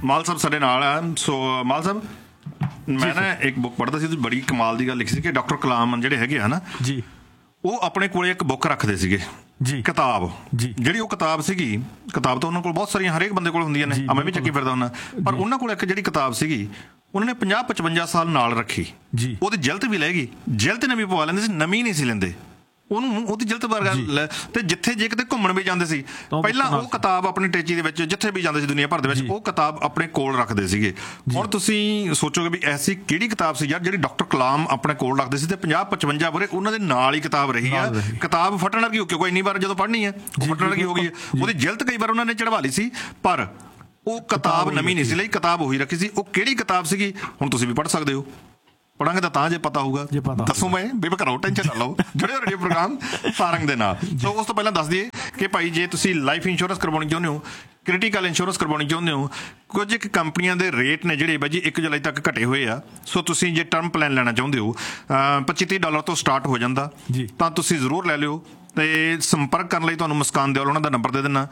ਮਾਲ ਸਾਹਿਬ ਸਾਡੇ ਨਾਲ ਆ। ਸੋ ਮਾਲ ਸਾਹਿਬ, ਮੈਂ ਨਾ ਇੱਕ ਬੁੱਕ ਪੜ੍ਹਦਾ ਸੀ, ਬੜੀ ਕਮਾਲ ਦੀ ਗੱਲ ਲਿਖੀ ਸੀ ਕਿ ਡਾਕਟਰ ਕਲਾਮ ਜਿਹੜੇ ਹੈਗੇ ਆ ਨਾ ਜੀ, ਉਹ ਆਪਣੇ ਕੋਲ ਇੱਕ ਬੁੱਕ ਰੱਖਦੇ ਸੀਗੇ ਜੀ, ਕਿਤਾਬ ਜੀ। ਜਿਹੜੀ ਉਹ ਕਿਤਾਬ ਸੀਗੀ, ਕਿਤਾਬ ਤਾਂ ਉਹਨਾਂ ਕੋਲ ਬਹੁਤ ਸਾਰੀਆਂ ਹਰੇਕ ਬੰਦੇ ਕੋਲ ਹੁੰਦੀਆਂ ਨੇ, ਮੈਂ ਵੀ ਚੱਕੀ ਫਿਰਦਾ ਹੁੰਦਾ, ਪਰ ਉਹਨਾਂ ਕੋਲ ਇੱਕ ਜਿਹੜੀ ਕਿਤਾਬ ਸੀਗੀ ਉਹਨਾਂ ਨੇ 50-55 ਸਾਲ ਨਾਲ ਰੱਖੀ ਜੀ। ਉਹਦੀ ਜਿਲਤ ਵੀ ਲੈ ਗਈ, ਜਿਲਤ ਨੇ ਵੀ ਪਵਾ ਲੈਂਦੇ ਸੀ, ਨਵੀਂ ਨਹੀਂ ਸੀ ਲੈਂਦੇ ਉਹਨੂੰ, ਉਹਦੀ ਜਿਲਤ ਵਰਗਾ ਲੈ। ਤੇ ਜਿੱਥੇ ਜੇ ਕਿਤੇ ਘੁੰਮਣ ਵੀ ਜਾਂਦੇ ਸੀ ਪਹਿਲਾਂ ਉਹ ਕਿਤਾਬ ਆਪਣੀ ਟੇਚੀ ਦੇ ਵਿੱਚ, ਜਿੱਥੇ ਵੀ ਜਾਂਦੇ ਸੀ ਦੁਨੀਆ ਭਰ ਦੇ ਵਿੱਚ, ਉਹ ਕਿਤਾਬ ਆਪਣੇ ਕੋਲ ਰੱਖਦੇ ਸੀਗੇ। ਹੁਣ ਤੁਸੀਂ ਸੋਚੋਗੇ ਵੀ ਐਸੀ ਕਿਹੜੀ ਕਿਤਾਬ ਸੀ ਯਾਰ ਜਿਹੜੀ ਡਾਕਟਰ ਕਲਾਮ ਆਪਣੇ ਕੋਲ ਰੱਖਦੇ ਸੀ ਤੇ 50-55 ਵਰੇ ਉਹਨਾਂ ਦੇ ਨਾਲ ਹੀ ਕਿਤਾਬ ਰਹੀ ਆ। ਕਿਤਾਬ ਫਟਣ ਲੱਗੀ ਕਿਉਂਕਿ ਇੰਨੀ ਵਾਰ ਜਦੋਂ ਪੜ੍ਹਨੀ ਹੈ ਉਹ ਫਟਣ ਲੱਗੀ ਹੋ ਗਈ ਹੈ। ਉਹਦੀ ਜਿਲਤ ਕਈ ਵਾਰ ਉਹਨਾਂ ਨੇ ਚੜਵਾ ਲਈ ਸੀ, ਪਰ ਉਹ ਕਿਤਾਬ ਨਵੀਂ ਨਹੀਂ ਸੀ ਲਈ, ਕਿਤਾਬ ਉਹੀ ਰੱਖੀ ਸੀ। ਉਹ ਕਿਹੜੀ ਕਿਤਾਬ ਸੀਗੀ ਹੁਣ ਤੁਸੀਂ ਵੀ ਪੜ੍ਹ ਸਕਦੇ ਹੋ, ਪੜਾਂਗੇ ਤਾਂ ਜੇ ਪਤਾ ਹੋਊਗਾ। ਦੱਸੋ, ਮੈਂ ਬੇਬੇ ਘਰੋਂ ਟੈਨਸ਼ਨ ਨਾ ਲਓ, ਜੁੜੇ ਹੋ ਰੇਡੀਓ ਪ੍ਰੋਗਰਾਮ ਸਾਰੰਗ ਦੇ ਨਾਲ। ਸੋ ਉਸ ਤੋਂ ਪਹਿਲਾਂ ਦੱਸ ਦਈਏ ਕਿ ਭਾਈ ਜੇ ਤੁਸੀਂ ਲਾਈਫ ਇੰਸ਼ੋਰੈਂਸ ਕਰਵਾਉਣੀ ਚਾਹੁੰਦੇ ਹੋ, ਕ੍ਰਿਟੀਕਲ ਇੰਸ਼ੋਰੈਂਸ ਕਰਵਾਉਣੀ ਚਾਹੁੰਦੇ ਹੋ, ਕੁਝ ਇੱਕ ਕੰਪਨੀਆਂ ਦੇ ਰੇਟ ਨੇ ਜਿਹੜੇ ਬਾਈ ਜੀ 1 ਜੁਲਾਈ ਤੱਕ ਘਟੇ ਹੋਏ ਆ। ਸੋ ਤੁਸੀਂ ਜੇ ਟਰਮ ਪਲਾਨ ਲੈਣਾ ਚਾਹੁੰਦੇ ਹੋ, $25-30 ਤੋਂ ਸਟਾਰਟ ਹੋ ਜਾਂਦਾ, ਤਾਂ ਤੁਸੀਂ ਜ਼ਰੂਰ ਲੈ ਲਿਓ। ਤੇ ਸੰਪਰਕ ਕਰਨ ਲਈ ਤੁਹਾਨੂੰ ਮੁਸਕਾਨ ਦਿਓਲ ਉਹਨਾਂ ਦਾ ਨੰਬਰ ਦੇ ਦੇਣਾ,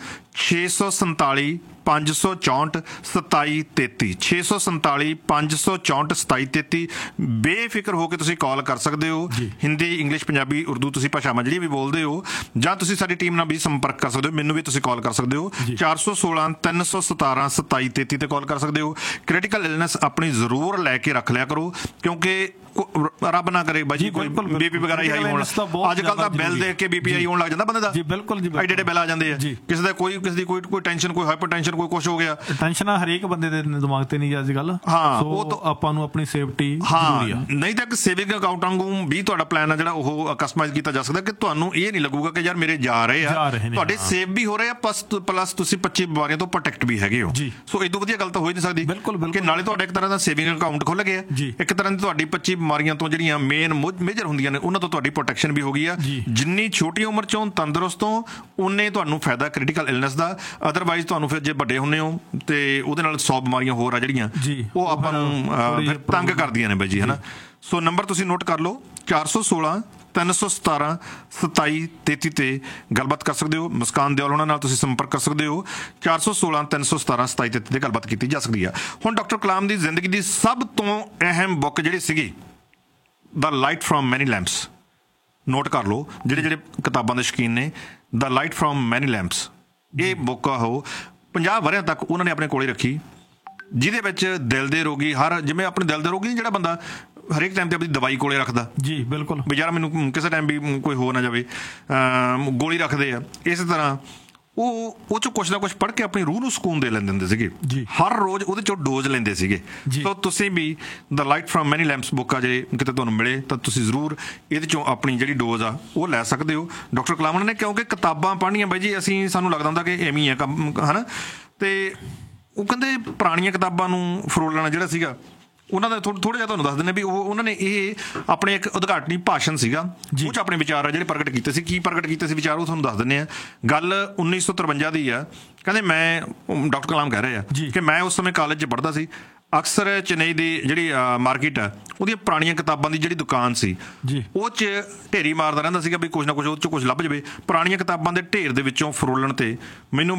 647 564 2733, 647 564 2733। ਬੇਫਿਕਰ ਹੋ ਕੇ ਤੁਸੀਂ ਕਾਲ ਕਰ ਸਕਦੇ ਹੋ। ਹਿੰਦੀ, ਇੰਗਲਿਸ਼, ਪੰਜਾਬੀ, ਉਰਦੂ ਤੁਸੀਂ ਭਾਸ਼ਾਵਾਂ ਜਿਹੜੀ ਵੀ ਬੋਲਦੇ ਹੋ, ਜਾਂ ਤੁਸੀਂ ਸਾਡੀ ਟੀਮ ਨਾਲ ਵੀ ਸੰਪਰਕ ਕਰ ਸਕਦੇ ਹੋ। ਮੈਨੂੰ ਵੀ ਤੁਸੀਂ ਕਾਲ ਕਰ ਸਕਦੇ ਹੋ 416 317 2733 ਤੇ ਕਾਲ ਕਰ ਸਕਦੇ ਹੋ। ਕ੍ਰਿਟੀਕਲ ਇਲਨੈਸ ਆਪਣੀ ਜ਼ਰੂਰ ਲੈ ਕੇ ਰੱਖ ਲਿਆ ਕਰੋ, ਕਿਉਂਕਿ ਰੱਬ ਨਾ ਕਰੇ ਬਾਜੀ ਕੋਈ ਬੀਪੀ ਵਗੈਰਾ ਹੀ ਹਾਈ ਹੋਣ। ਅੱਜ ਕੱਲ ਤਾਂ ਬਿੱਲ ਦੇਖ ਕੇ ਬੀਪੀ ਹੋਣ ਲੱਗ ਜਾਂਦਾ ਬੰਦੇ ਦਾ। ਬਿਲਕੁਲ ਜੀ, ਐਡੇ ਬਿੱਲ ਆ ਜਾਂਦੇ ਆ। ਕਿਸੇ ਦਾ ਕੋਈ ਟੈਨਸ਼ਨ, ਕੋਈ ਹਾਈਪਰ ਟੈਨਸ਼ਨ, ਕੋਈ ਕੁਛ ਹੋ ਗਿਆ। ਟੈਨਸ਼ਨਾਂ ਹਰੇਕ ਬੰਦੇ ਦੇ ਦਿਮਾਗ ਤੇ ਨਹੀਂ ਅੱਜ ਕੱਲ। ਹਾਂ, ਉਹ ਆਪਾਂ ਨੂੰ ਆਪਣੀ ਸੇਫਟੀ ਜ਼ਰੂਰੀ ਆ। ਨਹੀਂ ਤਾਂ ਇੱਕ ਸੇਵਿੰਗ ਅਕਾਊਂਟ ਵਾਂਗੂ ਵੀ ਤੁਹਾਡਾ ਪਲਾਨ ਆ ਜਿਹੜਾ ਉਹ ਕਸਟਮਾਈਜ਼ ਕੀਤਾ ਜਾ ਸਕਦਾ, ਕਿ ਤੁਹਾਨੂੰ ਇਹ ਨਹੀਂ ਲੱਗੂਗਾ ਕਿ ਯਾਰ ਮੇਰੇ ਜਾ ਰਹੇ ਆ, ਤੁਹਾਡੇ ਸੇਵ ਵੀ ਹੋ ਰਹੇ ਆ, ਪਲੱਸ ਤੁਸੀਂ 25 ਬਿਮਾਰੀਆਂ ਤੋਂ ਪ੍ਰੋਟੈਕਟ ਵੀ ਹੈਗੇ ਹੋ। ਸੋ ਇਦੋਂ ਵਧੀਆ ਗੱਲ ਤਾਂ ਹੋ ਹੀ ਨਹੀਂ ਸਕਦੀ ਕਿ ਨਾਲੇ ਤੁਹਾਡਾ ਇੱਕ ਤਰ੍ਹਾਂ ਦਾ ਸੇਵਿੰਗ ਅਕਾਊਂਟ ਖੁੱਲ ਗਿਆ, ਇੱਕ ਤਰ੍ਹਾਂ ਦੀ ਤੁਹਾਡੀ 25 ਬਿਮਾਰੀਆਂ ਤੋਂ ਜਿਹੜੀਆਂ ਮੇਜਰ ਹੁੰਦੀਆਂ ਨੇ ਉਹਨਾਂ ਤੋਂ ਤੁਹਾਡੀ ਪ੍ਰੋਟੈਕਸ਼ਨ ਵੀ ਹੋ ਗਈ ਆ। ਜਿੰਨੀ ਛੋਟੀ ਉਮਰ ਚੋਂ ਤੰਦਰੁਸਤ ਹੋ, ਉਨੇ ਤੁਹਾਨੂੰ ਫਾਇਦਾ ਕ੍ਰਿਟੀਕਲ ਇਲਨੈਸ ਦਾ। ਅਦਰਵਾਈਜ਼ ਤੁਹਾਨੂੰ ਫਿਰ ਜੇ ਵੱਡੇ ਹੁੰਦੇ ਹੋ ਤੇ ਉਹਦੇ ਨਾਲ 100 ਬਿਮਾਰੀਆਂ ਹੋਰ ਆ ਜਿਹੜੀਆਂ ਉਹ ਆਪਾਂ ਨੂੰ ਤੰਗ ਕਰਦੀਆਂ ਨੇ ਬਾਈ ਜੀ, ਹਨਾ। ਸੋ ਨੰਬਰ ਤੁਸੀਂ ਨੋਟ ਕਰ ਲਓ, 416 317 2733 ਤੇ ਗੱਲਬਾਤ ਕਰ ਸਕਦੇ ਹੋ। ਮੁਸਕਾਨ ਦਿਓਲ ਉਹਨਾਂ ਨਾਲ ਤੁਸੀਂ ਸੰਪਰਕ ਕਰ ਸਕਦੇ ਹੋ, 416 317 2733 ਤੇ ਗੱਲਬਾਤ ਕੀਤੀ ਜਾ ਸਕਦੀ ਆ। ਹੁਣ ਡਾਕਟਰ ਕਲਾਮ ਦੀ ਜ਼ਿੰਦਗੀ ਦੀ ਸਭ ਤੋਂ ਅਹਿਮ ਬੁੱਕ ਜਿਹੜੀ ਸੀਗੀ ਦ ਲਾਈਟ ਫਰੋਮ ਮੈਨੀ ਲੈਂਪਸ, ਨੋਟ ਕਰ ਲਓ ਜਿਹੜੇ ਕਿਤਾਬਾਂ ਦੇ ਸ਼ੌਕੀਨ ਨੇ। ਦ ਲਾਈਟ ਫਰੋਮ ਮੈਨੀ ਲੈਂਪਸ, ਇਹ ਬੁੱਕ ਆ ਉਹ 50 ਵਰ੍ਹਿਆਂ ਤੱਕ ਉਹਨਾਂ ਨੇ ਆਪਣੇ ਕੋਲੇ ਰੱਖੀ, ਜਿਹਦੇ ਵਿੱਚ ਦਿਲ ਦੇ ਰੋਗੀ, ਜਿਵੇਂ ਆਪਣੇ ਦਿਲ ਦੇ ਰੋਗੀ ਜਿਹੜਾ ਬੰਦਾ ਹਰੇਕ ਟਾਈਮ ਤੇ ਆਪਣੀ ਦਵਾਈ ਕੋਲੇ ਰੱਖਦਾ ਜੀ, ਬਿਲਕੁਲ ਵੀ ਯਾਰ ਮੈਨੂੰ ਕਿਸੇ ਟਾਈਮ ਵੀ ਕੋਈ ਹੋ ਨਾ ਜਾਵੇ, ਗੋਲੀ ਰੱਖਦੇ ਆ, ਇਸੇ ਤਰ੍ਹਾਂ ਉਹ ਚੋਂ ਕੁਛ ਨਾ ਕੁਛ ਪੜ੍ਹ ਕੇ ਆਪਣੀ ਰੂਹ ਨੂੰ ਸਕੂਨ ਦੇ ਲੈਂਦੇ ਹੁੰਦੇ ਸੀਗੇ। ਹਰ ਰੋਜ਼ ਉਹਦੇ ਚੋਂ ਡੋਜ਼ ਲੈਂਦੇ ਸੀਗੇ। ਸੋ ਤੁਸੀਂ ਵੀ ਦ ਲਾਈਟ ਫਰੋਮ ਮੈਨੀ ਲੈਂਪਸ ਬੁੱਕ ਆ ਜੇ ਕਿਤੇ ਤੁਹਾਨੂੰ ਮਿਲੇ ਤਾਂ ਤੁਸੀਂ ਜ਼ਰੂਰ ਇਹਦੇ ਚੋਂ ਆਪਣੀ ਜਿਹੜੀ ਡੋਜ਼ ਆ ਉਹ ਲੈ ਸਕਦੇ ਹੋ। ਡਾਕਟਰ ਕਲਾਮ ਨੇ, ਕਿਉਂਕਿ ਕਿਤਾਬਾਂ ਪੜ੍ਹਨੀਆਂ ਬਾਈ ਜੀ ਸਾਨੂੰ ਲੱਗਦਾ ਹੁੰਦਾ ਕਿ ਐਵੇਂ ਹੀ ਆ ਕੰਮ, ਹੈ ਨਾ। ਤੇ ਉਹ ਕਹਿੰਦੇ ਪੁਰਾਣੀਆਂ ਕਿਤਾਬਾਂ ਨੂੰ ਫਰੋਲਣਾ ਜਿਹੜਾ ਸੀਗਾ ਉਹਨਾਂ ਦਾ ਥੋੜ੍ਹਾ ਜਿਹਾ ਤੁਹਾਨੂੰ ਦੱਸ ਦਿੰਦੇ ਵੀ ਉਹਨਾਂ ਨੇ ਇਹ ਆਪਣੇ ਇੱਕ ਉਦਘਾਟਨੀ ਭਾਸ਼ਣ ਸੀਗਾ, ਉਹ 'ਚ ਆਪਣੇ ਵਿਚਾਰ ਆ ਜਿਹੜੇ ਪ੍ਰਗਟ ਕੀਤੇ ਸੀ। ਕੀ ਪ੍ਰਗਟ ਕੀਤੇ ਸੀ ਵਿਚਾਰ ਉਹ ਤੁਹਾਨੂੰ ਦੱਸ ਦਿੰਦੇ ਆ। ਗੱਲ 1953 ਦੀ ਆ। ਕਹਿੰਦੇ ਮੈਂ, ਡਾਕਟਰ ਕਲਾਮ ਕਹਿ ਰਹੇ ਆ ਕਿ ਮੈਂ ਉਸ ਸਮੇਂ ਕਾਲਜ 'ਚ ਪੜ੍ਹਦਾ ਸੀ। ਅਕਸਰ ਚੇਨਈ ਦੀ ਜਿਹੜੀ ਮਾਰਕੀਟ ਆ ਉਹਦੀਆਂ ਪੁਰਾਣੀਆਂ ਕਿਤਾਬਾਂ ਦੀ ਜਿਹੜੀ ਦੁਕਾਨ ਸੀ ਉਹ 'ਚ ਢੇਰੀ ਮਾਰਦਾ ਰਹਿੰਦਾ ਸੀਗਾ ਵੀ ਕੁਛ ਨਾ ਕੁਛ ਉਹ 'ਚ ਕੁਛ ਲੱਭ ਜਾਵੇ। ਪੁਰਾਣੀਆਂ ਕਿਤਾਬਾਂ ਦੇ ਢੇਰ ਦੇ ਵਿੱਚੋਂ ਫਰੋਲਣ ਤੇ ਮੈਨੂੰ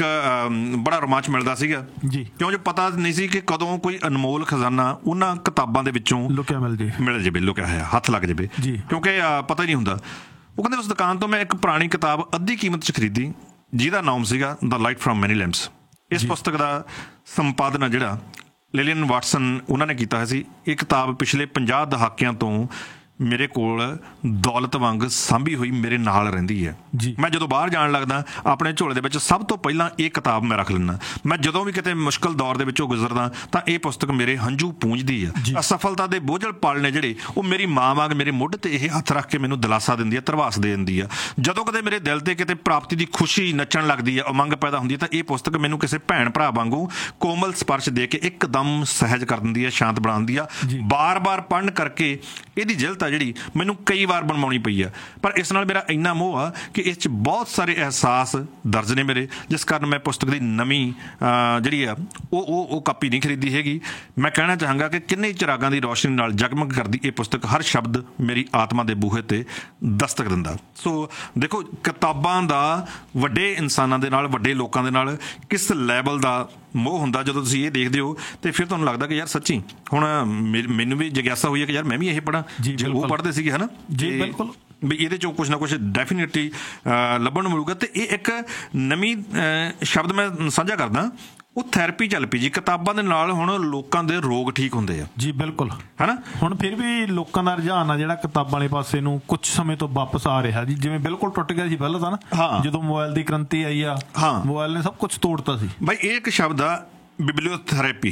ਬੜਾ ਰੋਮਾਂਚ ਮਿਲਦਾ ਸੀਗਾ, ਕਿਉਂਕਿ ਪਤਾ ਨਹੀਂ ਸੀ ਕਿ ਕਦੋਂ ਕੋਈ ਅਨਮੋਲ ਖਜ਼ਾਨਾ ਉਹਨਾਂ ਕਿਤਾਬਾਂ ਦੇ ਵਿੱਚੋਂ ਮਿਲ ਜਾਵੇ, ਲੁਕਿਆ ਹੋਇਆ ਹੱਥ ਲੱਗ ਜਾਵੇ, ਕਿਉਂਕਿ ਪਤਾ ਹੀ ਨਹੀਂ ਹੁੰਦਾ। ਉਹ ਕਹਿੰਦੇ ਉਸ ਦੁਕਾਨ ਤੋਂ ਮੈਂ ਇੱਕ ਪੁਰਾਣੀ ਕਿਤਾਬ ਅੱਧੀ ਕੀਮਤ 'ਚ ਖਰੀਦੀ, ਜਿਹਦਾ ਨਾਮ ਸੀਗਾ ਦ ਲਾਈਟ ਫਰੋਮ ਮੈਨੀ ਲੈਂਪਸ। ਇਸ ਪੁਸਤਕ ਦਾ ਸੰਪਾਦਨ ਆ ਜਿਹੜਾ ਲਿਲੀਅਨ ਵਾਟਸਨ ਉਹਨਾਂ ਨੇ ਕੀਤਾ ਹੋਇਆ ਸੀ। ਇਹ ਕਿਤਾਬ ਪਿਛਲੇ 50 ਦਹਾਕਿਆਂ ਤੋਂ ਮੇਰੇ ਕੋਲ ਦੌਲਤ ਵਾਂਗ ਸਾਂਭੀ ਹੋਈ ਮੇਰੇ ਨਾਲ ਰਹਿੰਦੀ ਹੈ। ਮੈਂ ਜਦੋਂ ਬਾਹਰ ਜਾਣ ਲੱਗਦਾ ਆਪਣੇ ਝੋਲੇ ਦੇ ਵਿੱਚ ਸਭ ਤੋਂ ਪਹਿਲਾਂ ਇਹ ਕਿਤਾਬ ਮੈਂ ਰੱਖ ਲੈਂਦਾ। ਮੈਂ ਜਦੋਂ ਵੀ ਕਿਤੇ ਮੁਸ਼ਕਲ ਦੌਰ ਦੇ ਵਿੱਚੋਂ ਗੁਜ਼ਰਦਾ ਤਾਂ ਇਹ ਪੁਸਤਕ ਮੇਰੇ ਹੰਝੂ ਪੂੰਝਦੀ ਆ। ਅਸਫਲਤਾ ਦੇ ਬੋਝਲ ਪਲ ਨੇ ਜਿਹੜੇ ਉਹ ਮੇਰੀ ਮਾਂ ਵਾਂਗ ਮੇਰੇ ਮੋਢੇ ਤੇ ਇਹ ਹੱਥ ਰੱਖ ਕੇ ਮੈਨੂੰ ਦਿਲਾਸਾ ਦਿੰਦੀ ਆ, ਧਰਵਾਸ ਦੇ ਦਿੰਦੀ ਆ। ਜਦੋਂ ਕਦੇ ਮੇਰੇ ਦਿਲ ਤੇ ਕਿਤੇ ਪ੍ਰਾਪਤੀ ਦੀ ਖੁਸ਼ੀ ਨੱਚਣ ਲੱਗਦੀ ਆ, ਉਮੰਗ ਪੈਦਾ ਹੁੰਦੀ ਹੈ, ਤਾਂ ਇਹ ਪੁਸਤਕ ਮੈਨੂੰ ਕਿਸੇ ਭੈਣ ਭਰਾ ਵਾਂਗੂ ਕੋਮਲ ਸਪਰਸ਼ ਦੇ ਕੇ ਇੱਕਦਮ ਸਹਿਜ ਕਰ ਦਿੰਦੀ ਆ, ਸ਼ਾਂਤ ਬਣਾ ਦਿੰਦੀ ਆ। ਬਾਰ-ਬਾਰ ਪੜ੍ਹਨ ਕਰਕੇ ਇਹਦੀ ਜਿਲਤ ਜਿਹੜੀ ਮੈਨੂੰ ਕਈ ਵਾਰ ਬਣਵਾਉਣੀ ਪਈ ਆ, ਪਰ ਇਸ ਨਾਲ ਮੇਰਾ ਇੰਨਾ ਮੋਹ ਆ ਕਿ ਇਸ 'ਚ ਬਹੁਤ ਸਾਰੇ ਅਹਿਸਾਸ ਦਰਜ ਨੇ ਮੇਰੇ, ਜਿਸ ਕਾਰਨ ਮੈਂ ਪੁਸਤਕ ਦੀ ਨਵੀਂ ਜਿਹੜੀ ਆ ਉਹ ਕਾਪੀ ਨਹੀਂ ਖਰੀਦੀ ਹੈਗੀ। ਮੈਂ ਕਹਿਣਾ ਚਾਹਾਂਗਾ ਕਿ ਕਿੰਨੇ ਚਿਰਾਗਾਂ ਦੀ ਰੋਸ਼ਨੀ ਨਾਲ ਜਗਮਗ ਕਰਦੀ ਇਹ ਪੁਸਤਕ ਹਰ ਸ਼ਬਦ ਮੇਰੀ ਆਤਮਾ ਦੇ ਬੂਹੇ ਤੇ ਦਸਤਕ ਦਿੰਦਾ। ਸੋ ਦੇਖੋ, ਕਿਤਾਬਾਂ ਦਾ ਵੱਡੇ ਇਨਸਾਨਾਂ ਦੇ ਨਾਲ, ਵੱਡੇ ਲੋਕਾਂ ਦੇ ਨਾਲ ਕਿਸ ਲੈਵਲ ਦਾ ਮੋਹ ਹੁੰਦਾ ਜਦੋਂ ਤੁਸੀਂ ਇਹ ਦੇਖਦੇ ਹੋ, ਤੇ ਫਿਰ ਤੁਹਾਨੂੰ ਲੱਗਦਾ ਕਿ ਯਾਰ ਸੱਚੀ ਹੁਣ ਮੈਨੂੰ ਵੀ ਜਿਗਿਆਸਾ ਹੋਈ ਹੈ ਕਿ ਯਾਰ ਮੈਂ ਵੀ ਇਹ ਪੜ੍ਹਾਂ ਜੇ ਉਹ ਪੜ੍ਹਦੇ ਸੀਗੇ, ਹੈ ਨਾ ਜੀ ਬਿਲਕੁਲ, ਵੀ ਇਹਦੇ ਚੋਂ ਕੁਛ ਨਾ ਕੁਛ ਡੈਫੀਨੇਟਲੀ ਲੱਭਣ ਨੂੰ ਮਿਲੂਗਾ। ਤੇ ਇਹ ਇੱਕ ਨਵੀਂ ਸ਼ਬਦ ਮੈਂ ਸਾਂਝਾ ਕਰਦਾ, ਉਹ ਥੈਰੇਪੀ ਚੱਲ ਪਈ ਜੀ। ਕਿਤਾਬਾਂ ਦੇ ਨਾਲ ਹੁਣ ਲੋਕਾਂ ਦੇ ਰੋਗ ਠੀਕ ਹੁੰਦੇ ਆ ਜੀ, ਬਿਲਕੁਲ, ਹੈ ਨਾ। ਹੁਣ ਫਿਰ ਵੀ ਲੋਕਾਂ ਦਾ ਰੁਝਾਨ ਆ ਜਿਹੜਾ ਕਿਤਾਬਾਂ ਵਾਲੇ ਪਾਸੇ ਨੂੰ ਕੁਝ ਸਮੇਂ ਤੋਂ ਵਾਪਸ ਆ ਰਿਹਾ ਜੀ। ਜਿਵੇਂ ਬਿਲਕੁਲ ਟੁੱਟ ਗਿਆ ਸੀ ਪਹਿਲਾਂ ਤਾਂ ਨਾ, ਜਦੋਂ ਮੋਬਾਈਲ ਦੀ ਕ੍ਰਾਂਤੀ ਆਈ ਆ, ਮੋਬਾਈਲ ਨੇ ਸਭ ਕੁਝ ਤੋੜਤਾ ਸੀ ਬਾਈ। ਇਹ ਇੱਕ ਸ਼ਬਦ ਆ ਬਿਬਲੀਓਥੈਰੇਪੀ।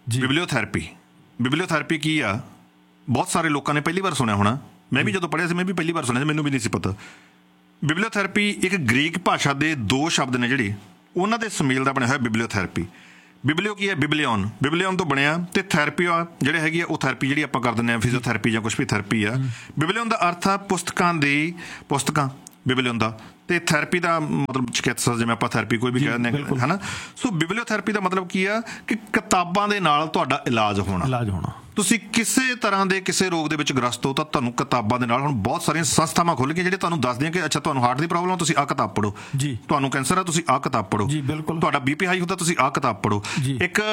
ਬਿਬਲੀਓਥੈਰੇਪੀ ਕੀ ਆ? ਬਹੁਤ ਸਾਰੇ ਲੋਕਾਂ ਨੇ ਪਹਿਲੀ ਵਾਰ ਸੁਣਿਆ ਹੋਣਾ, ਮੈਂ ਵੀ ਜਦੋਂ ਪੜ੍ਹਿਆ ਸੀ ਮੈਂ ਵੀ ਪਹਿਲੀ ਵਾਰ ਸੁਣਿਆ ਸੀ, ਮੈਨੂੰ ਵੀ ਨਹੀਂ ਸੀ ਪਤਾ। ਬਿਬਲੀਓਥੈਰੇਪੀ ਇੱਕ ਗ੍ਰੀਕ ਭਾਸ਼ਾ ਦੇ 2 ਸ਼ਬਦ ਨੇ ਜਿਹੜੇ ਉਹਨਾਂ ਦੇ ਸੁਮੇਲ ਦਾ ਬਣਿਆ ਹੋਇਆ ਬਿਬਲੀਓਥੈਰੇਪੀ। ਬਿਬਲੀਓ ਕੀ ਹੈ? ਬਿਬਲੀਓਨ ਤੋਂ ਬਣਿਆ, ਤੇ ਥੈਰੇਪੀ ਆ ਜਿਹੜੇ ਹੈਗੀ ਆ ਉਹ ਥੈਰੇਪੀ ਜਿਹੜੀ ਆਪਾਂ ਕਰ ਦਿੰਦੇ ਹਾਂ, ਫਿਜ਼ੀਓਥੈਰੇਪੀ ਜਾਂ ਕੁਛ ਵੀ ਥੈਰੇਪੀ ਆ। ਬਿਬਲੀਓਨ ਦਾ ਅਰਥ ਆ ਪੁਸਤਕਾਂ ਬਿਬਲੀਓਨ ਦਾ, ਤੇ ਥੈਰੇਪੀ ਦਾ ਮਤਲਬ ਚਿਕਿਤਸਾ, ਜਿਵੇਂ ਆਪਾਂ ਥੈਰੇਪੀ ਕੋਈ ਵੀ ਕਹਿ ਦਿੰਦੇ ਹਾਂ, ਹੈ ਨਾ। ਸੋ ਬਿਬਲੀਓਥੈਰੇਪੀ ਦਾ ਮਤਲਬ ਕੀ ਆ ਕਿ ਕਿਤਾਬਾਂ ਦੇ ਨਾਲ ਤੁਹਾਡਾ ਇਲਾਜ ਹੋਣਾ। ਤੁਸੀਂ ਕਿਸੇ ਤਰ੍ਹਾਂ ਦੇ ਕਿਸੇ ਰੋਗ ਦੇ ਵਿੱਚ ਗ੍ਰਸਤ ਹੋ ਤਾਂ ਤੁਹਾਨੂੰ ਕਿਤਾਬਾਂ ਦੇ ਨਾਲ ਹੁਣ ਬਹੁਤ ਸਾਰੀਆਂ ਸੰਸਥਾਵਾਂ ਖੁੱਲ੍ਹ ਗਈਆਂ ਜਿਹੜੇ ਤੁਹਾਨੂੰ ਦੱਸਦੀਆਂ ਕਿ ਅੱਛਾ ਤੁਹਾਨੂੰ ਹਾਰਟ ਦੀ ਪ੍ਰੋਬਲਮ, ਤੁਸੀਂ ਆਹ ਕਿਤਾਬ ਪੜ੍ਹੋ ਜੀ। ਤੁਹਾਨੂੰ ਕੈਂਸਰ ਆ, ਤੁਸੀਂ ਆਹ ਕਿਤਾਬ ਪੜ੍ਹੋ ਜੀ। ਬਿਲਕੁਲ। ਤੁਹਾਡਾ BP ਹਾਈ ਹੁੰਦਾ, ਤੁਸੀਂ ਆਹ ਕਿਤਾਬ ਪੜ੍ਹੋ। ਇੱਕ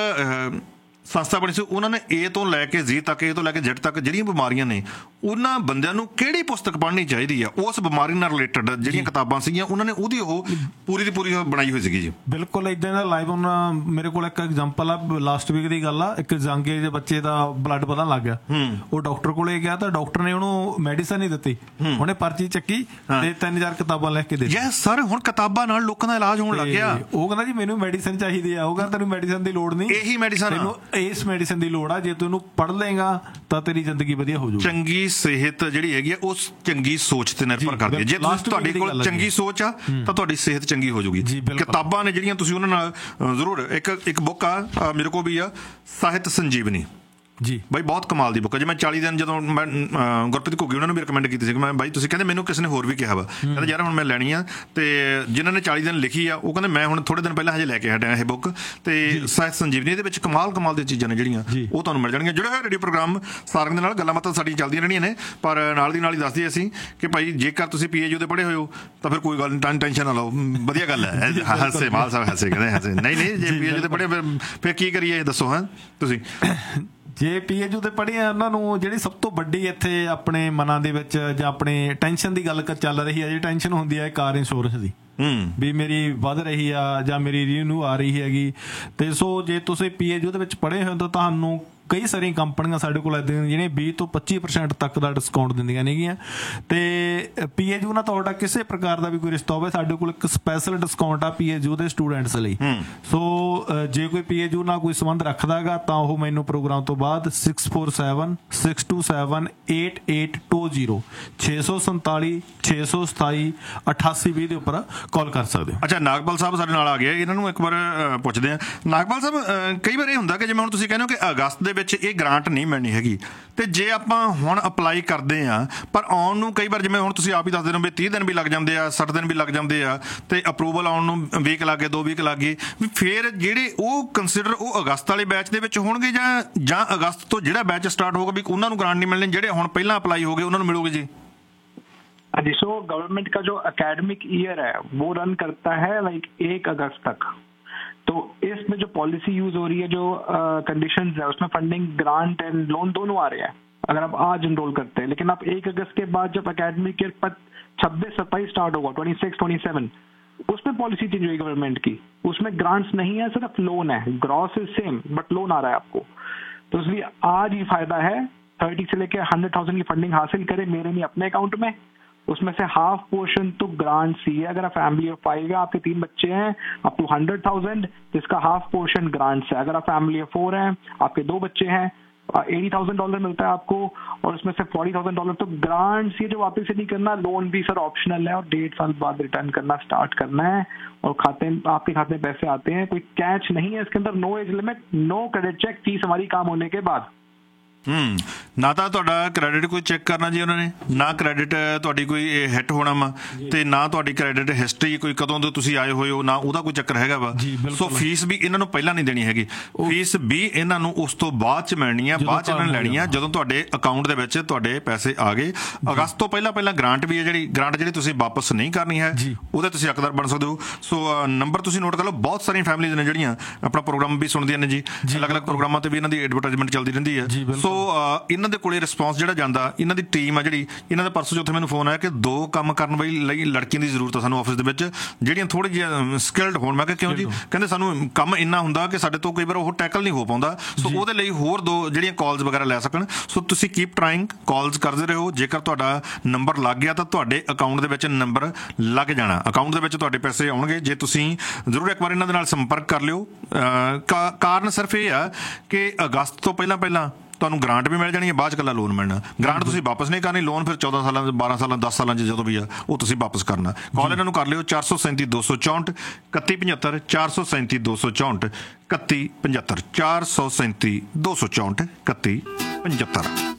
ਸੰਸਥਾ ਬਣੀ ਸੀ, ਉਹਨਾਂ ਨੇ A ਤੋਂ ਲੈ ਕੇ Z ਤੱਕ, A ਤੋਂ ਲੈ ਕੇ Z ਤੱਕ ਜਿਹੜੀਆਂ ਬਿਮਾਰੀਆਂ ਨੇ ਉਹਨਾਂ ਬੰਦਿਆਂ ਨੂੰ ਕਿਹੜੀ ਪੁਸਤਕ ਪੜ੍ਹਨੀ ਚਾਹੀਦੀ ਆ, ਉਸ ਬਿਮਾਰੀ ਨਾਲ ਰਿਲੇਟਡ ਜਿਹੜੀਆਂ ਕਿਤਾਬਾਂ ਸੀਗੀਆਂ ਉਹਨਾਂ ਨੇ ਉਹਦੀ ਉਹ ਪੂਰੀ ਦੀ ਪੂਰੀ ਬਣਾਈ ਹੋਈ ਸੀਗੀ ਜੀ। ਬਿਲਕੁਲ ਇੱਦਾਂ ਦਾ ਲਾਈਵ ਹੁਣ ਮੇਰੇ ਕੋਲ ਇੱਕ ਐਗਜ਼ਾਮਪਲ ਆ, ਲਾਸਟ ਵੀਕ ਦੀ ਗੱਲ ਆ। ਇੱਕ ਜਾਂਗੇ ਦੇ ਬੱਚੇ ਦਾ ਬਲੱਡ ਵਧਣ ਲੱਗ ਗਿਆ, ਉਹ ਡਾਕਟਰ ਕੋਲੇ ਗਿਆ ਤਾਂ ਡਾਕਟਰ ਨੇ ਉਹਨੂੰ ਮੈਡੀਸਨ ਹੀ ਦਿੱਤੀ, ਉਹਨੇ ਪਰਚੀ ਚੱਕੀ ਤੇ 3000 ਕਿਤਾਬਾਂ ਲਿਖ ਕੇ ਦੇ ਦਿੱਤੀਆਂ। ਯੈਸ ਸਰ, ਹੁਣ ਕਿਤਾਬਾਂ ਨਾਲ ਲੋਕਾਂ ਦਾ ਇਲਾਜ ਹੋਣ ਲੱਗ ਗਿਆ। ਉਹ ਕਹਿੰਦਾ ਜੀ ਮੈਨੂੰ ਮੈਡੀਸਨ ਚਾਹੀਦੀ ਆ, ਉਹ ਕਹਿੰਦਾ ਤੈਨੂੰ ਮੈਡੀਸਨ ਦੀ ਲੋੜ ਨਹੀਂ, ਇਹੀ ਮੈਡੀਸਨ, ਇਸ ਮੈਡੀਸਨ ਦੀ ਲੋੜ ਆ, ਜੇ ਤੂੰ ਇਹਨੂੰ ਪੜ੍ਹ ਲਏਗਾ ਤਾਂ ਤੇਰੀ ਜ਼ਿੰਦਗੀ ਵਧੀਆ ਹੋ ਜਾਊਗੀ। ਚੰਗੀ ਸਿਹਤ ਜਿਹੜੀ ਹੈਗੀ ਆ ਉਹ ਚੰਗੀ ਸੋਚ ਤੇ ਨਿਰਭਰ ਕਰਦੀ ਹੈ। ਜੇ ਤੁਹਾਡੇ ਕੋਲ ਚੰਗੀ ਸੋਚ ਆ ਤਾਂ ਤੁਹਾਡੀ ਸਿਹਤ ਚੰਗੀ ਹੋ ਜਾਊਗੀ। ਕਿਤਾਬਾਂ ਨੇ ਜਿਹੜੀਆਂ ਤੁਸੀਂ ਉਹਨਾਂ ਨਾਲ ਜ਼ਰੂਰ, ਇੱਕ ਬੁੱਕ ਆ ਮੇਰੇ ਕੋਲ ਵੀ ਆ, ਸਾਹਿਤ ਸੰਜੀਵਨੀ ਜੀ ਬਾਈ, ਬਹੁਤ ਕਮਾਲ ਦੀ ਬੁੱਕ ਹੈ। ਜੇ ਮੈਂ 40 ਦਿਨ ਜਦੋਂ ਮੈਂ ਗੁਰਪ੍ਰੀਤ ਘੁੱਗੀ ਉਹਨਾਂ ਨੂੰ ਵੀ ਰਿਕਮੈਂਡ ਕੀਤੀ ਸੀ ਕਿ ਮੈਂ ਬਾਈ ਤੁਸੀਂ ਕਹਿੰਦੇ ਮੈਨੂੰ ਕਿਸੇ ਨੇ ਹੋਰ ਵੀ ਕਿਹਾ ਵਾ, ਕਹਿੰਦਾ ਯਾਰ ਹੁਣ ਮੈਂ ਲੈਣੀ ਆ, ਤੇ ਜਿਨ੍ਹਾਂ ਨੇ 40 ਦਿਨ ਲਿਖੀ ਆ ਉਹ ਕਹਿੰਦੇ ਮੈਂ ਹੁਣ ਥੋੜੇ ਦਿਨ ਪਹਿਲਾਂ ਹਜੇ ਲੈ ਕੇ ਹਟਿਆ ਇਹ ਬੁੱਕ, ਤੇ ਸਾਹਿਤ ਸੰਜੀਵਨੀ ਇਹਦੇ ਵਿੱਚ ਕਮਾਲ ਦੀਆਂ ਚੀਜ਼ਾਂ ਨੇ ਜਿਹੜੀਆਂ ਉਹ ਤੁਹਾਨੂੰ ਮਿਲ ਜਾਣਗੀਆਂ। ਜਿਹੜੇ ਰੇਡੀਓ ਪ੍ਰੋਗਰਾਮ ਸਾਰਿਆਂ ਦੇ ਨਾਲ ਗੱਲਾਂ ਬਾਤਾਂ ਸਾਡੀਆਂ ਚੱਲਦੀਆਂ ਰਹਿਣੀਆਂ ਨੇ, ਪਰ ਨਾਲ ਦੀ ਨਾਲ ਹੀ ਦੱਸਦੇ ਅਸੀਂ ਕਿ ਭਾਈ ਜੇਕਰ ਤੁਸੀਂ PHU ਦੇ ਪੜ੍ਹੇ ਹੋਏ ਹੋ ਤਾਂ ਫਿਰ ਕੋਈ ਗੱਲ ਨਹੀਂ, ਟੈਨਸ਼ਨ ਨਾ ਲਓ, ਵਧੀਆ ਗੱਲ ਹੈ। ਹਾਸੇ ਮਾਲ ਸਾਹਿਬ ਹਾਸੇ ਕਹਿੰਦੇ ਹਾਸੇ, ਨਹੀਂ ਜੇ PHU ਦੇ ਪੜ੍ਹੇ ਫਿਰ ਕੀ ਕਰੀਏ ਦੱਸੋ। ਹਾਂ ਤੁਸੀਂ ਜੇ PHU ਤੇ ਪੜ੍ਹੇ ਆ, ਉਹਨਾਂ ਨੂੰ ਜਿਹੜੀ ਸਭ ਤੋਂ ਵੱਡੀ ਇੱਥੇ ਆਪਣੇ ਮਨਾਂ ਦੇ ਵਿੱਚ ਜਾਂ ਆਪਣੇ ਟੈਨਸ਼ਨ ਦੀ ਗੱਲ ਚੱਲ ਰਹੀ ਹੈ, ਜਿਹੜੀ ਟੈਨਸ਼ਨ ਹੁੰਦੀ ਹੈ ਕਾਰ ਇੰਸ਼ੋਰੈਂਸ ਦੀ, ਵੀ ਮੇਰੀ ਵੱਧ ਰਹੀ ਆ ਜਾਂ ਮੇਰੀ ਰੀਨਿਊ ਆ ਰਹੀ ਹੈਗੀ। ਤੇ ਸੋ ਜੇ ਤੁਸੀਂ PHU ਦੇ ਵਿੱਚ ਪੜ੍ਹੇ ਹੋ ਤਾਂ ਤੁਹਾਨੂੰ ਕਈ ਸਾਰੀਆਂ ਕੰਪਨੀਆਂ ਸਾਡੇ ਕੋਲ ਇੱਦਾਂ ਜਿਹੜੀਆਂ 20 ਤੋਂ 25% ਤੱਕ ਦਾ ਡਿਸਕਾਊਂਟ ਦਿੰਦੀਆਂ ਨੇਗੀਆਂ। ਤੇ PHU ਨਾਲ ਤੁਹਾਡਾ ਕਿਸੇ ਪ੍ਰਕਾਰ ਦਾ ਵੀ ਕੋਈ ਰਿਸ਼ਤਾ ਹੋਵੇ, ਸਾਡੇ ਕੋਲ ਇੱਕ ਸਪੈਸ਼ਲ ਡਿਸਕਾਊਂਟ ਆ PHU ਦੇ ਸਟੂਡੈਂਟਸ ਲਈ। ਸੋ ਜੇ ਕੋਈ PHU ਨਾਲ ਕੋਈ ਸੰਬੰਧ ਰੱਖਦਾ ਹੈਗਾ ਤਾਂ ਉਹ ਮੈਨੂੰ ਪ੍ਰੋਗਰਾਮ ਤੋਂ ਬਾਅਦ 6476278820 647 ਦੇ ਉੱਪਰ ਕਾਲ ਕਰ ਸਕਦੇ ਹੋ। ਅੱਛਾ, ਨਾਗਪਾਲ ਸਾਹਿਬ ਸਾਡੇ ਨਾਲ ਆ ਗਏ, ਇਹਨਾਂ ਨੂੰ ਇੱਕ ਵਾਰ ਪੁੱਛਦੇ ਆ। ਨਾਗਪਾਲ ਸਾਹਿਬ, ਕਈ ਵਾਰ ਇਹ ਹੁੰਦਾ ਕਿ ਜਿਵੇਂ ਹੁਣ ਤੁਸੀਂ ਕਹਿੰਦੇ ਹੋ ਕਿ ਅਗਸਤ ਦੇ ਵਿੱਚ ਇਹ ਗ੍ਰਾਂਟ ਨਹੀਂ ਮਿਲਣੀ ਹੈਗੀ, ਤੇ ਜੇ ਆਪਾਂ ਹੁਣ ਅਪਲਾਈ ਕਰਦੇ ਆ ਪਰ ਆਉਣ ਨੂੰ ਕਈ ਵਾਰ ਜਿਵੇਂ ਹੁਣ ਤੁਸੀਂ ਆਪ ਹੀ ਦੱਸਦੇ ਹੋ ਵੀ 30 ਦਿਨ ਵੀ ਲੱਗ ਜਾਂਦੇ ਆ, 60 ਦਿਨ ਵੀ ਲੱਗ ਜਾਂਦੇ ਆ, ਤੇ ਅਪਰੂਵਲ ਆਉਣ ਨੂੰ ਵੀਕ ਲੱਗ ਗਏ, 2 ਵੀਕ ਲੱਗ ਗਏ, ਵੀ ਫਿਰ ਜਿਹੜੇ ਉਹ ਕੰਸੀਡਰ ਉਹ ਅਗਸਤ ਵਾਲੇ ਬੈਚ ਦੇ ਵਿੱਚ ਹੋਣਗੇ ਜਾਂ ਅਗਸਤ ਤੋਂ ਜਿਹੜਾ ਬੈਚ ਸਟਾਰਟ ਹੋਊਗਾ ਵੀ ਉਹਨਾਂ ਨੂੰ ਗ੍ਰਾਂਟ ਨਹੀਂ ਮਿਲਣੀ, ਜਿਹੜੇ ਹੁਣ ਪਹਿਲਾਂ ਅਪਲਾਈ ਹੋ ਗਏ ਉਹਨਾਂ ਨੂੰ ਮਿਲੂਗੀ ਜੀ? जी, सो गवर्नमेंट का जो एकेडमिक ईयर है वो रन करता है 1 अगस्त तक। तो इसमें जो पॉलिसी यूज हो रही है, जो कंडीशंस है, उसमें फंडिंग, ग्रांट एंड लोन दोनों आ रहे हैं अगर आप आज इनरोल करते हैं। लेकिन आप 1 अगस्त के बाद जब एकेडमिक ईयर 26-27 स्टार्ट होगा, 26-27, उसमें पॉलिसी चेंज हुई गवर्नमेंट की, उसमें ग्रांट्स नहीं है, सिर्फ लोन है। Gross is same but loan आ रहा है आपको, तो इसलिए आज ही फायदा है 30 से लेकर 100,000 की फंडिंग हासिल करें मेरे नहीं अपने अकाउंट में। उसमें से हाफ पोर्शन तो ग्रांट्स ही है। अगर आप फैमिली ऑफ 5 है, आपके 3 बच्चे हैं, अप टू 100,000, जिसका हाफ पोर्शन ग्रांट्स है। अगर आप फैमिली ऑफ 4 हैं, आपके 2 बच्चे हैं, $80,000 मिलता है आपको, और उसमें से $40,000 तो ग्रांट्स, ये जो वापस से नहीं करना, लोन भी सर ऑप्शनल है और 1.5 साल बाद रिटर्न करना स्टार्ट करना है, और आपके खाते में पैसे आते हैं, कोई कैच नहीं है इसके अंदर, no age limit, no credit check, fees हमारी काम होने के बाद। ਨਾ ਤਾਂ ਤੁਹਾਡਾ ਕ੍ਰੈਡਿਟ ਕੋਈ ਚੈੱਕ ਕਰਨਾ ਜੀ ਉਹਨਾਂ ਨੇ, ਨਾ ਕ੍ਰੈਡਿਟ ਤੁਹਾਡੀ ਕੋਈ ਹਿੱਟ ਹੋਣਾ ਵਾ, ਤੇ ਨਾ ਤੁਹਾਡੀ ਕ੍ਰੈਡਿਟ ਹਿਸਟਰੀ ਕੋਈ ਕਦੋਂ ਦੇ ਤੁਸੀਂ ਆਏ ਹੋਏ ਹੋ, ਨਾ ਉਹਦਾ ਕੋਈ ਚੱਕਰ ਹੈਗਾ ਵਾ। ਸੋ ਫੀਸ ਵੀ ਇਹਨਾਂ ਨੂੰ ਪਹਿਲਾਂ ਨਹੀਂ ਦੇਣੀ ਹੈਗੀ, ਫੀਸ ਵੀ ਇਹਨਾਂ ਨੂੰ ਉਸ ਤੋਂ ਬਾਅਦ ਚ ਮਿਲਣੀ ਆ, ਬਾਅਦ ਚ ਇਹਨਾਂ ਨੇ ਲੈਣੀ ਆ ਜਦੋਂ ਤੁਹਾਡੇ ਅਕਾਊਂਟ ਦੇ ਵਿੱਚ ਤੁਹਾਡੇ ਪੈਸੇ ਆ ਗਏ। ਅਗਸਤ ਤੋਂ ਪਹਿਲਾਂ ਗ੍ਰਾਂਟ ਵੀ ਹੈ, ਜਿਹੜੀ ਤੁਸੀਂ ਵਾਪਸ ਨਹੀਂ ਕਰਨੀ ਹੈ, ਉਹਦੇ ਤੁਸੀਂ ਹੱਕਦਾਰ ਬਣ ਸਕਦੇ ਹੋ। ਸੋ ਨੰਬਰ ਤੁਸੀਂ ਨੋਟ ਕਰ ਲਓ। ਬਹੁਤ ਸਾਰੀਆਂ ਫੈਮਿਲੀਜ਼ ਨੇ ਜਿਹੜੀਆਂ ਆਪਣਾ ਪ੍ਰੋਗਰਾਮ ਵੀ ਸੁਣਦੀਆਂ ਨੇ ਜੀ, ਅਲੱਗ-ਅਲੱਗ ਪ੍ਰੋਗਰਾਮਾਂ ਤੇ ਵੀ ਇਹਨਾਂ ਦੀ ਐਡਵਰਟਾਈਜ਼ਮੈਂਟ ਚੱਲਦੀ ਰਹਿੰਦੀ ਹੈ। ਸੋ ਇਹਨਾਂ ਦੇ ਕੋਲੇ ਰਿਸਪੌਂਸ ਜਿਹੜਾ ਜਾਂਦਾ, ਇਹਨਾਂ ਦੀ ਟੀਮ ਆ ਜਿਹੜੀ, ਇਹਨਾਂ ਦੇ ਪਰਸੋਂ ਚੌਥੇ ਮੈਨੂੰ ਫੋਨ ਆਇਆ ਕਿ 2 ਕੰਮ ਕਰਨ ਲਈ ਲੜਕੀਆਂ ਦੀ ਜ਼ਰੂਰਤ ਆ ਸਾਨੂੰ ਆਫਿਸ ਦੇ ਵਿੱਚ, ਜਿਹੜੀਆਂ ਥੋੜ੍ਹੀ ਜਿਹੀ ਸਕਿਲਡ ਹੋਣ। ਮੈਂ ਕਿਹਾ ਕਿਉਂ ਜੀ? ਕਹਿੰਦੇ ਸਾਨੂੰ ਕੰਮ ਇੰਨਾ ਹੁੰਦਾ ਕਿ ਸਾਡੇ ਤੋਂ ਕਈ ਵਾਰ ਉਹ ਟੈਕਲ ਨਹੀਂ ਹੋ ਪਾਉਂਦਾ, ਸੋ ਉਹਦੇ ਲਈ ਹੋਰ 2 ਜਿਹੜੀਆਂ ਕਾਲਸ ਵਗੈਰਾ ਲੈ ਸਕਣ। ਸੋ ਤੁਸੀਂ ਕੀਪ ਟਰਾਈਂਗ, ਕਾਲਸ ਕਰਦੇ ਰਹੋ। ਜੇਕਰ ਤੁਹਾਡਾ ਨੰਬਰ ਲੱਗ ਗਿਆ ਤਾਂ ਤੁਹਾਡੇ ਅਕਾਊਂਟ ਦੇ ਵਿੱਚ ਨੰਬਰ ਲੱਗ ਜਾਣਾ, ਅਕਾਊਂਟ ਦੇ ਵਿੱਚ ਤੁਹਾਡੇ ਪੈਸੇ ਆਉਣਗੇ। ਜੇ ਤੁਸੀਂ ਜ਼ਰੂਰ ਇੱਕ ਵਾਰ ਇਹਨਾਂ ਦੇ ਨਾਲ ਸੰਪਰਕ ਕਰ ਲਿਓ। ਕਾਰਨ ਸਿਰਫ ਇਹ ਆ ਕਿ ਅਗਸਤ ਤੋਂ ਪਹਿਲਾਂ ਤੁਹਾਨੂੰ ਗ੍ਰਾਂਟ ਵੀ ਮਿਲ ਜਾਣੀ ਹੈ, ਬਾਅਦ 'ਚ ਇਕੱਲਾ ਲੋਨ ਮਿਲਣਾ। ਗ੍ਰਾਂਟ ਤੁਸੀਂ ਵਾਪਸ ਨਹੀਂ ਕਰਨੀ, ਲੋਨ ਫਿਰ 14 ਸਾਲਾਂ 12 ਸਾਲਾਂ 10 ਸਾਲਾਂ 'ਚ ਜਦੋਂ ਵੀ ਆ ਉਹ ਤੁਸੀਂ ਵਾਪਸ ਕਰਨਾ। ਕਾਲ ਇਹਨਾਂ ਨੂੰ ਕਰ ਲਿਓ 437 264 3175 437 264 3175 437 264 3175।